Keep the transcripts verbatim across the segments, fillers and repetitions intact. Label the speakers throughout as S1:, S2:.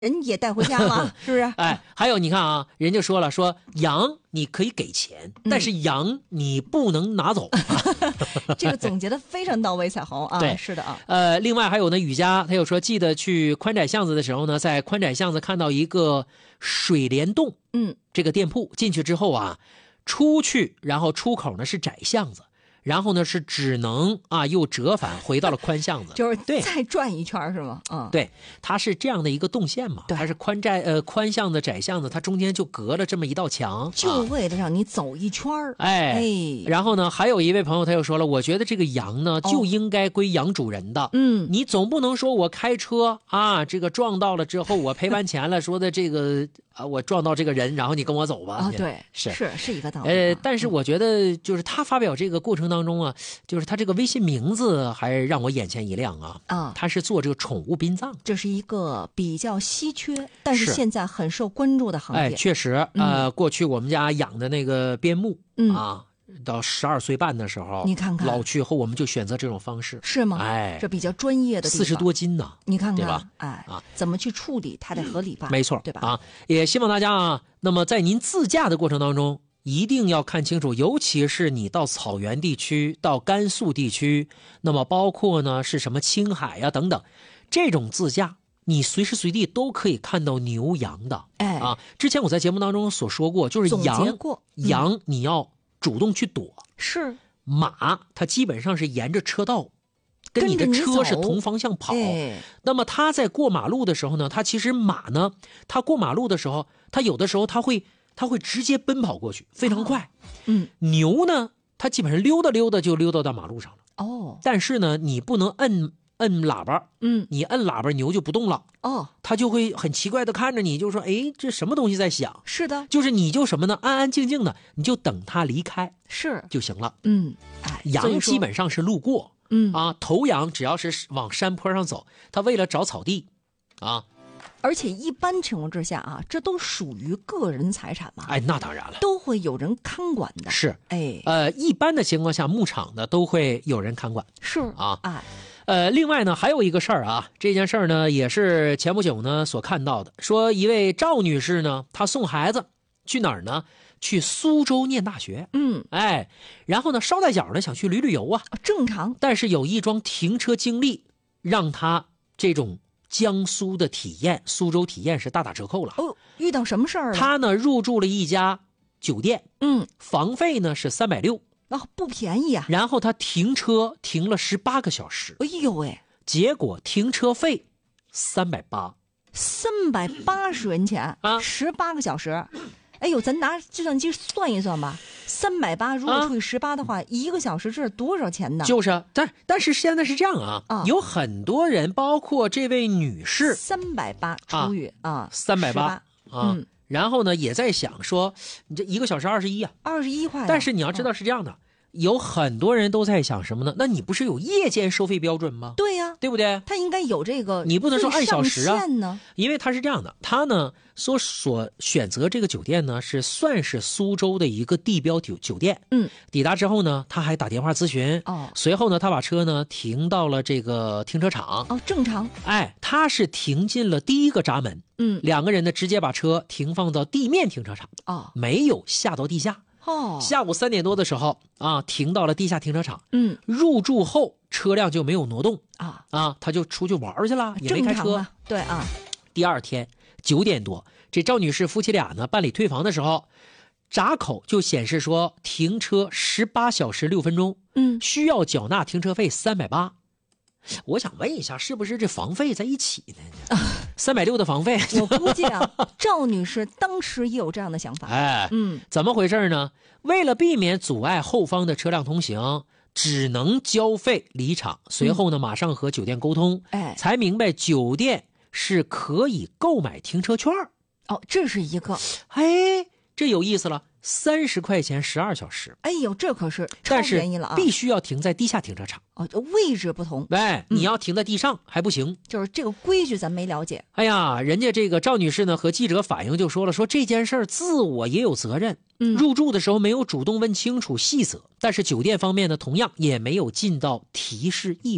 S1: 人也带回家了，是不是？
S2: 哎，还有你看啊，人家说了，说羊你可以给钱，但是羊你不能拿走。
S1: 嗯、这个总结的非常到位，彩虹啊，
S2: 对，
S1: 是的啊。
S2: 呃，另外还有呢，雨佳他又说，记得去宽窄巷子的时候呢，在宽窄巷子看到一个水帘洞，
S1: 嗯，
S2: 这个店铺进去之后啊，出去然后出口呢是窄巷子。然后呢，是只能啊又折返回到了宽巷子，
S1: 就是再转一圈是吗？嗯，
S2: 对，它是这样的一个动线嘛，它是宽窄呃宽巷子窄巷子，它中间就隔了这么一道墙，
S1: 就为了让你走一圈儿。
S2: 哎，哎然后呢，还有一位朋友他又说了，我觉得这个羊呢、哦、就应该归羊主人的，
S1: 嗯，
S2: 你总不能说我开车啊，这个撞到了之后我赔完钱了，说的这个啊我撞到这个人，然后你跟我走吧，
S1: 啊、哦，对，
S2: 是
S1: 是是一个道理、
S2: 啊。呃，但是我觉得就是他发表这个过程当中啊，就是他这个微信名字还让我眼前一亮啊！
S1: 啊，
S2: 他是做这个宠物殡葬，
S1: 这是一个比较稀缺，但是现在很受关注的行业。
S2: 哎，确实，呃，嗯、过去我们家养的那个边牧、
S1: 嗯、
S2: 啊，到十二岁半的时候，
S1: 你看看
S2: 老去后，我们就选择这种方式，
S1: 是吗？
S2: 哎，
S1: 这比较专业的地方，
S2: 四十多斤呢，
S1: 你看看，
S2: 对吧？
S1: 哎
S2: 啊，
S1: 怎么去处理它得合理吧？
S2: 没错，
S1: 对吧？
S2: 啊，也希望大家啊，那么在您自驾的过程当中。一定要看清楚，尤其是你到草原地区、到甘肃地区，那么包括呢是什么青海呀、啊、等等，这种自驾，你随时随地都可以看到牛羊的。
S1: 哎
S2: 啊，之前我在节目当中所说过，就是羊，
S1: 总结过嗯、
S2: 羊你要主动去躲。
S1: 是
S2: 马，它基本上是沿着车道。跟你的车是同方向跑，
S1: 哎、
S2: 那么它在过马路的时候呢，它其实马呢，它过马路的时候，它有的时候它会。它会直接奔跑过去，非常快。
S1: 哦、嗯，
S2: 牛呢，它基本上溜达溜达就溜达到马路上了。
S1: 哦，
S2: 但是呢，你不能摁摁喇叭，
S1: 嗯，
S2: 你摁喇叭牛就不动了。
S1: 哦，
S2: 它就会很奇怪的看着你，就说：“哎，这什么东西在响？”
S1: 是的，
S2: 就是你就什么呢？安安静静的，你就等它离开
S1: 是
S2: 就行了。
S1: 嗯，哎，
S2: 羊基本上是路过，
S1: 嗯
S2: 啊，头羊只要是往山坡上走，它为了找草地，啊。
S1: 而且一般情况之下啊，这都属于个人财产嘛。
S2: 哎，那当然了，
S1: 都会有人看管的。
S2: 是，
S1: 哎，
S2: 呃，一般的情况下，牧场的都会有人看管。
S1: 是
S2: 啊，
S1: 哎，
S2: 呃，另外呢，还有一个事儿啊，这件事儿呢，也是前不久呢所看到的，说一位赵女士呢，她送孩子去哪儿呢？去苏州念大学。
S1: 嗯，
S2: 哎，然后呢，捎带脚呢想去旅旅游啊，
S1: 正常。
S2: 但是有一桩停车经历，让她这种。江苏的体验，苏州体验是大打折扣了。
S1: 哦，遇到什么事儿了？
S2: 他呢入住了一家酒店，
S1: 嗯，
S2: 房费呢是三百六，
S1: 哦，不便宜啊。
S2: 然后他停车停了十八个小时，
S1: 哎呦喂，
S2: 结果停车费三百八，
S1: 三百八十元钱
S2: 啊，
S1: 十八个小时。哎呦，咱拿计算机算一算吧，三百八如果除以十八的话，啊、一个小时这是多少钱呢？
S2: 就是，但但是现在是这样啊，
S1: 啊
S2: 有很多人，包括这位女士，
S1: 三百八除以啊
S2: 三百八啊，
S1: 嗯，
S2: 然后呢也在想说，你这一个小时二十一啊，
S1: 二十一块、啊。
S2: 但是你要知道是这样的。嗯有很多人都在想什么呢？那你不是有夜间收费标准吗？
S1: 对呀、啊，
S2: 对不对？
S1: 他应该有这个，
S2: 你不能说按小时啊，
S1: 呢
S2: 因为他是这样的，他呢所所选择这个酒店呢是算是苏州的一个地标酒酒店。
S1: 嗯，
S2: 抵达之后呢，他还打电话咨询。
S1: 哦，
S2: 随后呢，他把车呢停到了这个停车场。
S1: 哦，正常。
S2: 哎，他是停进了第一个闸门。
S1: 嗯，
S2: 两个人呢直接把车停放到地面停车场。
S1: 哦，
S2: 没有下到地下。
S1: 哦，
S2: 下午三点多的时候啊，停到了地下停车场。
S1: 嗯，
S2: 入住后车辆就没有挪动
S1: 啊
S2: 啊，他就出去玩去了，也没开车。
S1: 啊对啊。
S2: 第二天九点多，这赵女士夫妻俩呢办理退房的时候，闸口就显示说停车十八小时六分钟，
S1: 嗯，
S2: 需要缴纳停车费三百八。我想问一下，是不是这房费在一起呢？三百六的房费，
S1: 我估计啊，赵女士当时也有这样的想法。
S2: 哎，
S1: 嗯，
S2: 怎么回事呢？为了避免阻碍后方的车辆通行，只能交费离场。随后呢，马上和酒店沟通，
S1: 哎，
S2: 才明白酒店是可以购买停车券。
S1: 哦，这是一个，
S2: 哎，这有意思了。三十块钱十二小时，
S1: 哎呦，这可是超便宜了啊！
S2: 但是必须要停在地下停车场
S1: 哦，位置不同。
S2: 哎，你要停在地上、嗯、还不行，
S1: 就是这个规矩咱没了解。
S2: 哎呀，人家这个赵女士呢和记者反映就说了，说这件事儿自我也有责任。
S1: 嗯，
S2: 入住的时候没有主动问清楚细则，但是酒店方面呢同样也没有尽到提示义务。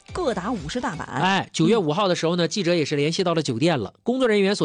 S1: 各打五十大板。
S2: 哎，九月五号的时候呢，记者也是联系到了酒店了，工作人员所